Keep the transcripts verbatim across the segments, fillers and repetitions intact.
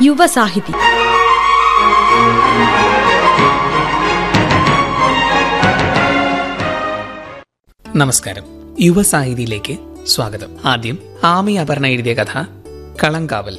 യുവസാഹിതി. നമസ്കാരം. യുവസാഹിതിയിലേക്ക് സ്വാഗതം. ആദ്യം ആമി അപർണ എഴുതിയ കഥ കളങ്കാവൽ.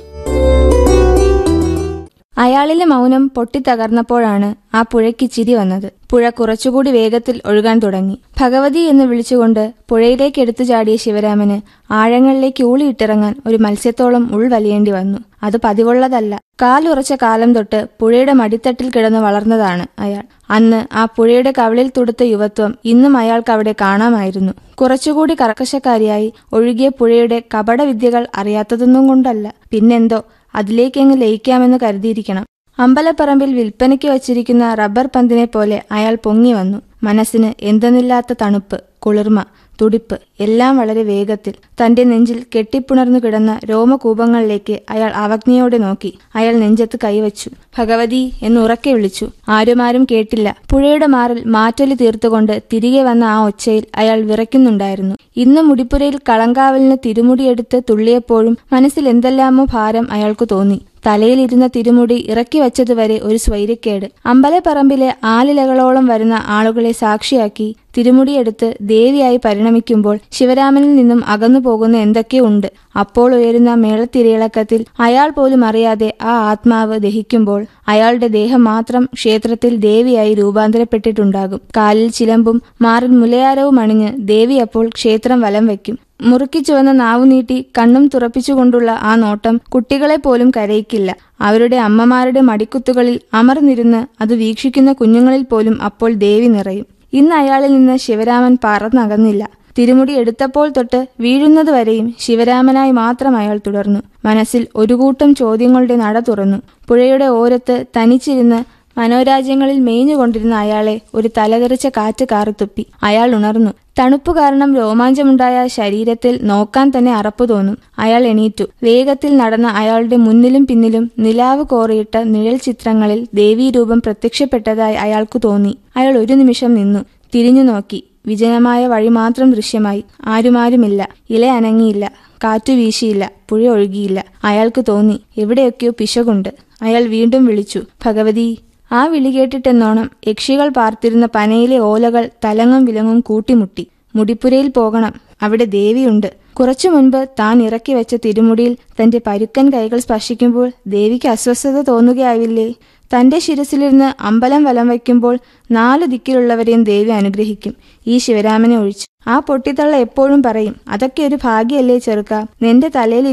അയാളിലെ മൗനം പൊട്ടിത്തകർന്നപ്പോഴാണ് ആ പുഴയ്ക്ക് ചിരി വന്നത്. പുഴ കുറച്ചുകൂടി വേഗത്തിൽ ഒഴുകാൻ തുടങ്ങി. ഭഗവതി എന്ന് വിളിച്ചുകൊണ്ട് പുഴയിലേക്ക് എടുത്തു ചാടിയ ശിവരാമന് ആഴങ്ങളിലേക്ക് ഊളിയിട്ടിറങ്ങാൻ ഒരു മത്സ്യത്തോളം ഉൾവലിയേണ്ടി വന്നു. അത് പതിവുള്ളതല്ല. കാലുറച്ച കാലം തൊട്ട് പുഴയുടെ മടിത്തട്ടിൽ കിടന്ന് വളർന്നതാണ് അയാൾ. അന്ന് ആ പുഴയുടെ കവിളിൽ തുടുത്ത യുവത്വം ഇന്നും അയാൾക്ക് അവിടെ കാണാമായിരുന്നു. കുറച്ചുകൂടി കർക്കശക്കാരിയായി ഒഴുകിയ പുഴയുടെ കപടവിദ്യകൾ അറിയാത്തതൊന്നും കൊണ്ടല്ല, പിന്നെന്തോ അതിലേക്കെങ്ങ് ലയിക്കാമെന്ന് കരുതിയിരിക്കണം. അമ്പലപ്പറമ്പിൽ വിൽപ്പനയ്ക്ക് വച്ചിരിക്കുന്ന റബ്ബർ പന്തിനെ പോലെ അയാൾ പൊങ്ങി വന്നു. മനസ്സിന് എന്തെന്നില്ലാത്ത തണുപ്പ്, കുളിർമ, തുടിപ്പ് എല്ലാം വളരെ വേഗത്തിൽ. തന്റെ നെഞ്ചിൽ കെട്ടിപ്പുണർന്നു കിടന്ന രോമകൂപങ്ങളിലേക്ക് അയാൾ അവജ്ഞയോടെ നോക്കി. അയാൾ നെഞ്ചത്ത് കൈവച്ചു. ഭഗവതി എന്ന് ഉറക്കെ വിളിച്ചു. ആരുമാരും കേട്ടില്ല. പുഴയുടെ മാറിൽ മാറ്റൊലി തീർത്തുകൊണ്ട് തിരികെ വന്ന ആ ഒച്ചയിൽ അയാൾ വിറയ്ക്കുന്നുണ്ടായിരുന്നു. ഇന്ന് മുടിപ്പുരയിൽ കളങ്കാവലിന് തിരുമുടിയെടുത്ത് തുള്ളിയപ്പോഴും മനസ്സിൽ എന്തെല്ലാമോ ഭാരം അയാൾക്ക് തോന്നി. തലയിലിരുന്ന തിരുമുടി ഇറക്കി വച്ചതുവരെ ഒരു സ്വൈര്യക്കേട്. അമ്പലപ്പറമ്പിലെ ആലിലകളോളം വരുന്ന ആളുകളെ സാക്ഷിയാക്കി തിരുമുടിയെടുത്ത് ദേവിയായി പരിണമിക്കുമ്പോൾ ശിവരാമനിൽ നിന്നും അകന്നു പോകുന്ന എന്തൊക്കെയോ ഉണ്ട്. അപ്പോൾ ഉയരുന്ന മേളത്തിരയിളക്കത്തിൽ അയാൾ പോലും അറിയാതെ ആ ആത്മാവ് ദഹിക്കുമ്പോൾ അയാളുടെ ദേഹം മാത്രം ക്ഷേത്രത്തിൽ ദേവിയായി രൂപാന്തരപ്പെട്ടിട്ടുണ്ടാകും. കാലിൽ ചിലമ്പും മാറിൽ മുലയാരവും അണിഞ്ഞ് ദേവി അപ്പോൾ ക്ഷേത്രം വലം വയ്ക്കും. മുറുക്കി ചുവന്ന നാവു നീട്ടി കണ്ണും തുറപ്പിച്ചുകൊണ്ടുള്ള ആ നോട്ടം കുട്ടികളെ പോലും കരയിക്കില്ല. അവരുടെ അമ്മമാരുടെ മടിക്കുത്തുകളിൽ അമർന്നിരുന്ന് അത് വീക്ഷിക്കുന്ന കുഞ്ഞുങ്ങളിൽ പോലും അപ്പോൾ ദേവി നിറയും. ഇന്ന് അയാളിൽ നിന്ന് ശിവരാമൻ പറന്നകന്നില്ല. തിരുമുടി എടുത്തപ്പോൾ തൊട്ട് വീഴുന്നതുവരെയും ശിവരാമനായി മാത്രം അയാൾ തുടർന്നു. മനസ്സിൽ ഒരു കൂട്ടം ചോദ്യങ്ങളുടെ നട തുറന്നു. പുഴയുടെ ഓരത്ത് തനിച്ചിരുന്ന് മനോരാജ്യങ്ങളിൽ മേഞ്ഞുകൊണ്ടിരുന്ന അയാളെ ഒരു തലതെറിച്ച കാറ്റ് കാറിത്തുപ്പി. അയാൾ ഉണർന്നു. തണുപ്പു കാരണം രോമാഞ്ചമുണ്ടായ ശരീരത്തിൽ നോക്കാൻ തന്നെ അറപ്പു തോന്നും. അയാൾ എണീറ്റു. വേഗത്തിൽ നടന്ന അയാളുടെ മുന്നിലും പിന്നിലും നിലാവ് കോറിയിട്ട നിഴൽ ചിത്രങ്ങളിൽ ദേവീരൂപം പ്രത്യക്ഷപ്പെട്ടതായി അയാൾക്കു തോന്നി. അയാൾ ഒരു നിമിഷം നിന്നു. തിരിഞ്ഞു നോക്കി. വിജനമായ വഴി മാത്രം ദൃശ്യമായി. ആരുമാരുമില്ല. ഇല അനങ്ങിയില്ല. കാറ്റു വീശിയില്ല. പുഴ ഒഴുകിയില്ല. അയാൾക്ക് തോന്നി എവിടെയൊക്കെയോ പിശകുണ്ട്. അയാൾ വീണ്ടും വിളിച്ചു, ഭഗവതി. ആ വിളി കേട്ടിട്ടെന്നോണം യക്ഷികൾ പാർത്തിരുന്ന പനയിലെ ഓലകൾ തലങ്ങും വിലങ്ങും കൂട്ടിമുട്ടി. മുടിപ്പുരയിൽ പോകണം, അവിടെ ദേവിയുണ്ട്. കുറച്ചു മുൻപ് താൻ ഇറക്കി വെച്ച തിരുമുടിയിൽ തന്റെ പരുക്കൻ കൈകൾ സ്പർശിക്കുമ്പോൾ ദേവിക്ക് അസ്വസ്ഥത തോന്നുകയാവില്ലേ? തന്റെ ശിരസിലിരുന്ന് അമ്പലം വലം വയ്ക്കുമ്പോൾ നാലു ദിക്കിലുള്ളവരെയും ദേവി അനുഗ്രഹിക്കും, ഈ ശിവരാമനെ ഒഴിച്ചു. ആ പൊട്ടിത്തള്ള എപ്പോഴും പറയും, അതൊക്കെ ഒരു ഭാഗ്യല്ലേ ചെറുക്ക, നിന്റെ തലയിൽ